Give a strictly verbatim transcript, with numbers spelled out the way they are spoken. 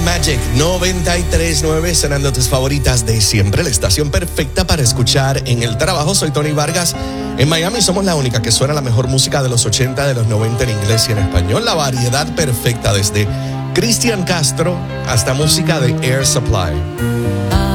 Magic noventa y tres punto nueve, sonando tus favoritas de siempre, la estación perfecta para escuchar en el trabajo. Soy Tony Vargas. En Miami somos la única que suena la mejor música de los ochenta, de los noventa en inglés y en español. La variedad perfecta, desde Cristian Castro hasta música de Air Supply.